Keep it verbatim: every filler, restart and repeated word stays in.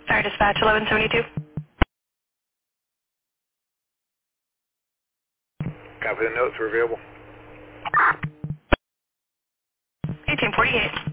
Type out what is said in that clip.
Sorry, dispatch eleven seventy-two. Copy the notes, we're available. eighteen forty-eight.